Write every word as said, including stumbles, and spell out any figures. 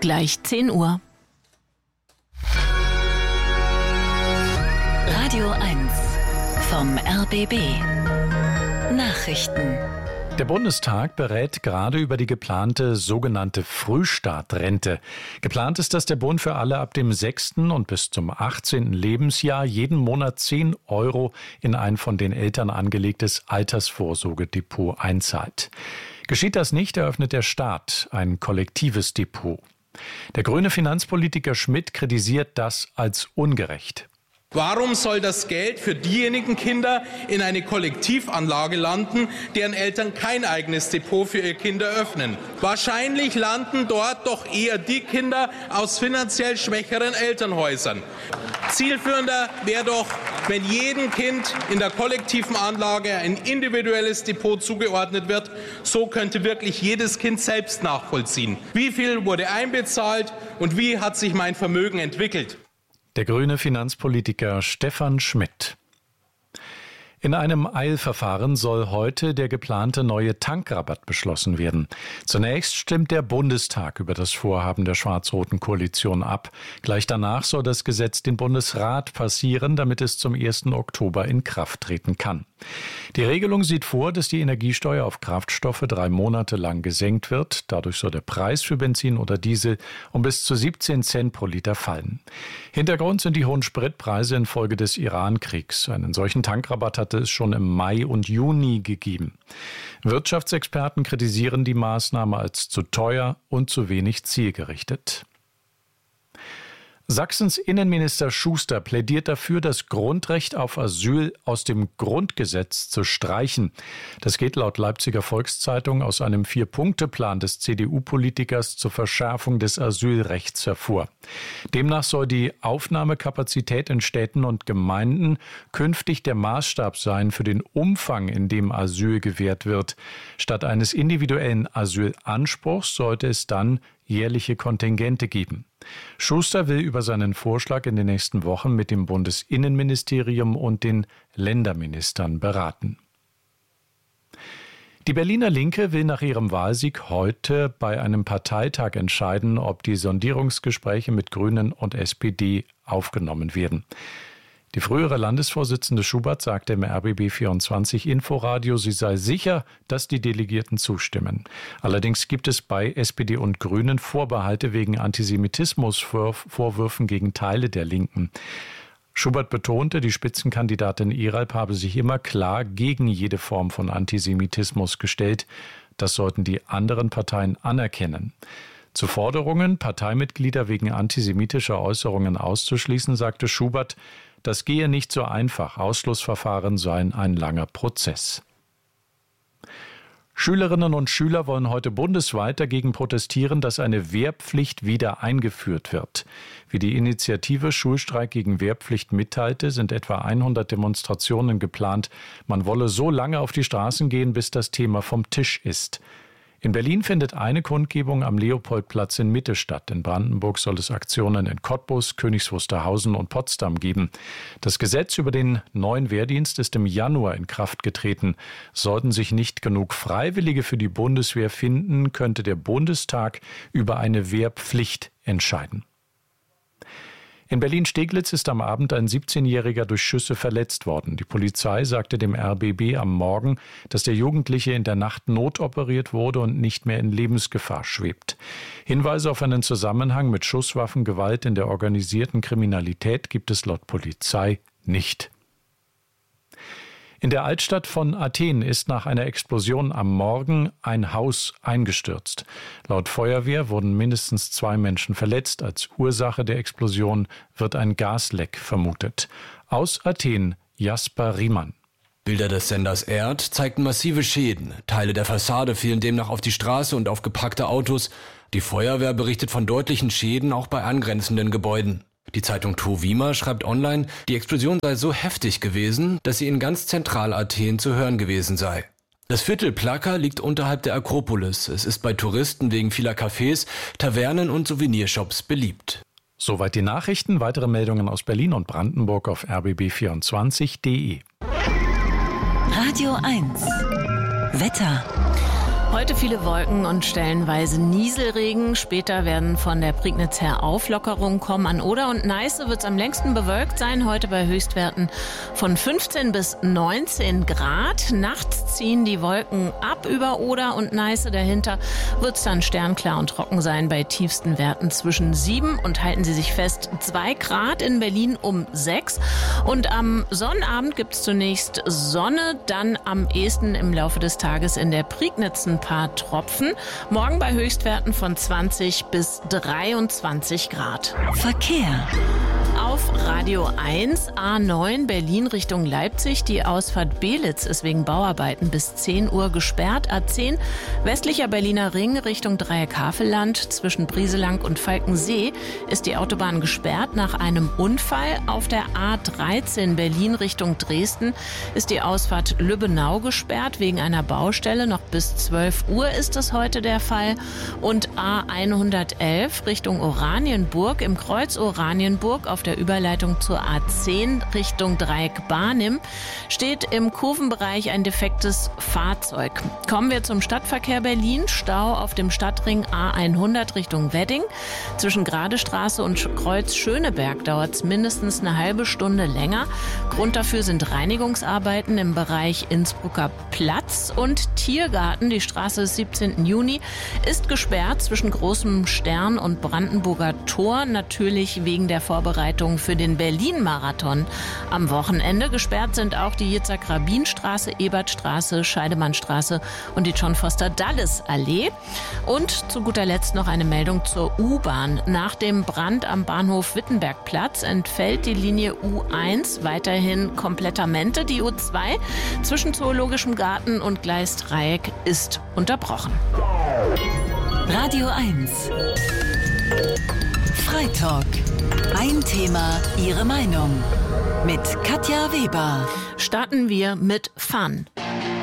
Gleich zehn Uhr. Radio eins vom R B B. Nachrichten. Der Bundestag berät gerade über die geplante sogenannte Frühstartrente. Geplant ist, dass der Bund für alle ab dem sechsten und bis zum achtzehnten Lebensjahr jeden Monat zehn Euro in ein von den Eltern angelegtes Altersvorsorgedepot einzahlt. Geschieht das nicht, eröffnet der Staat ein kollektives Depot. Der grüne Finanzpolitiker Schmidt kritisiert das als ungerecht. Warum soll das Geld für diejenigen Kinder in eine Kollektivanlage landen, deren Eltern kein eigenes Depot für ihre Kinder öffnen? Wahrscheinlich landen dort doch eher die Kinder aus finanziell schwächeren Elternhäusern. Zielführender wäre doch, wenn jedem Kind in der kollektiven Anlage ein individuelles Depot zugeordnet wird. So könnte wirklich jedes Kind selbst nachvollziehen, wie viel wurde einbezahlt und wie hat sich mein Vermögen entwickelt. Der grüne Finanzpolitiker Stefan Schmidt. In einem Eilverfahren soll heute der geplante neue Tankrabatt beschlossen werden. Zunächst stimmt der Bundestag über das Vorhaben der schwarz-roten Koalition ab. Gleich danach soll das Gesetz den Bundesrat passieren, damit es zum ersten Oktober in Kraft treten kann. Die Regelung sieht vor, dass die Energiesteuer auf Kraftstoffe drei Monate lang gesenkt wird. Dadurch soll der Preis für Benzin oder Diesel um bis zu siebzehn Cent pro Liter fallen. Hintergrund sind die hohen Spritpreise infolge des Iran-Kriegs. Einen solchen Tankrabatt hatte es schon im Mai und Juni gegeben. Wirtschaftsexperten kritisieren die Maßnahme als zu teuer und zu wenig zielgerichtet. Sachsens Innenminister Schuster plädiert dafür, das Grundrecht auf Asyl aus dem Grundgesetz zu streichen. Das geht laut Leipziger Volkszeitung aus einem Vier-Punkte-Plan des C D U-Politikers zur Verschärfung des Asylrechts hervor. Demnach soll die Aufnahmekapazität in Städten und Gemeinden künftig der Maßstab sein für den Umfang, in dem Asyl gewährt wird. Statt eines individuellen Asylanspruchs sollte es dann jährliche Kontingente geben. Schuster will über seinen Vorschlag in den nächsten Wochen mit dem Bundesinnenministerium und den Länderministern beraten. Die Berliner Linke will nach ihrem Wahlsieg heute bei einem Parteitag entscheiden, ob die Sondierungsgespräche mit Grünen und S P D aufgenommen werden. Die frühere Landesvorsitzende Schubert sagte im R B B vierundzwanzig Inforadio, sie sei sicher, dass die Delegierten zustimmen. Allerdings gibt es bei S P D und Grünen Vorbehalte wegen Antisemitismusvorwürfen gegen Teile der Linken. Schubert betonte, die Spitzenkandidatin Eralp habe sich immer klar gegen jede Form von Antisemitismus gestellt. Das sollten die anderen Parteien anerkennen. Zu Forderungen, Parteimitglieder wegen antisemitischer Äußerungen auszuschließen, sagte Schubert, das gehe nicht so einfach. Ausschlussverfahren seien ein langer Prozess. Schülerinnen und Schüler wollen heute bundesweit dagegen protestieren, dass eine Wehrpflicht wieder eingeführt wird. Wie die Initiative Schulstreik gegen Wehrpflicht mitteilte, sind etwa hundert Demonstrationen geplant. Man wolle so lange auf die Straßen gehen, bis das Thema vom Tisch ist. In Berlin findet eine Kundgebung am Leopoldplatz in Mitte statt. In Brandenburg soll es Aktionen in Cottbus, Königs Wusterhausen und Potsdam geben. Das Gesetz über den neuen Wehrdienst ist im Januar in Kraft getreten. Sollten sich nicht genug Freiwillige für die Bundeswehr finden, könnte der Bundestag über eine Wehrpflicht entscheiden. In Berlin-Steglitz ist am Abend ein siebzehnjähriger durch Schüsse verletzt worden. Die Polizei sagte dem R B B am Morgen, dass der Jugendliche in der Nacht notoperiert wurde und nicht mehr in Lebensgefahr schwebt. Hinweise auf einen Zusammenhang mit Schusswaffengewalt in der organisierten Kriminalität gibt es laut Polizei nicht. In der Altstadt von Athen ist nach einer Explosion am Morgen ein Haus eingestürzt. Laut Feuerwehr wurden mindestens zwei Menschen verletzt. Als Ursache der Explosion wird ein Gasleck vermutet. Aus Athen, Jasper Riemann. Bilder des Senders Erd zeigten massive Schäden. Teile der Fassade fielen demnach auf die Straße und auf geparkte Autos. Die Feuerwehr berichtet von deutlichen Schäden auch bei angrenzenden Gebäuden. Die Zeitung Towima schreibt online, die Explosion sei so heftig gewesen, dass sie in ganz Zentral-Athen zu hören gewesen sei. Das Viertel Plaka liegt unterhalb der Akropolis. Es ist bei Touristen wegen vieler Cafés, Tavernen und Souvenirshops beliebt. Soweit die Nachrichten. Weitere Meldungen aus Berlin und Brandenburg auf r b b vierundzwanzig punkt d e. Radio eins. Wetter. Heute viele Wolken und stellenweise Nieselregen. Später werden von der Prignitz her Auflockerungen kommen. An Oder und Neiße wird es am längsten bewölkt sein. Heute bei Höchstwerten von fünfzehn bis neunzehn Grad. Nachts ziehen die Wolken ab über Oder und Neiße. Dahinter wird es dann sternklar und trocken sein bei tiefsten Werten zwischen sieben und, halten Sie sich fest, zwei Grad. In Berlin um sechs. Und am Sonnabend gibt es zunächst Sonne. Dann am ehesten im Laufe des Tages in der Prignitz ein paar Tropfen. Morgen bei Höchstwerten von zwanzig bis dreiundzwanzig Grad. Verkehr. Auf Radio eins, A neun Berlin Richtung Leipzig. Die Ausfahrt Belitz ist wegen Bauarbeiten bis zehn Uhr gesperrt. A zehn westlicher Berliner Ring Richtung Dreieck-Havelland. Zwischen Brieselang und Falkensee ist die Autobahn gesperrt nach einem Unfall. Auf der A dreizehn Berlin Richtung Dresden ist die Ausfahrt Lübbenau gesperrt wegen einer Baustelle. Noch bis zwölf Uhr ist es heute der Fall. Und A hundertelf Richtung Oranienburg im Kreuz Oranienburg auf der Überleitung zur A zehn Richtung Dreieck Barnim steht im Kurvenbereich ein defektes Fahrzeug. Kommen wir zum Stadtverkehr Berlin. Stau auf dem Stadtring A hundert Richtung Wedding. Zwischen Gradestraße und Kreuz Schöneberg dauert es mindestens eine halbe Stunde länger. Grund dafür sind Reinigungsarbeiten im Bereich Innsbrucker Platz und Tiergarten. Die Straße des siebzehnten Juni ist gesperrt zwischen Großem Stern und Brandenburger Tor. Natürlich wegen der Vorbereitung für den Berlin-Marathon. Am Wochenende gesperrt sind auch die Yitzhak-Rabin-Straße, Ebertstraße, Scheidemannstraße und die John-Foster-Dulles-Allee. Und zu guter Letzt noch eine Meldung zur U-Bahn. Nach dem Brand am Bahnhof Wittenbergplatz entfällt die Linie U eins weiterhin komplettamente. Die U zwei zwischen Zoologischem Garten und Gleisdreieck ist unterbrochen. Radio eins. Freitalk. Ein Thema, Ihre Meinung. Mit Katja Weber. Starten wir mit Fun.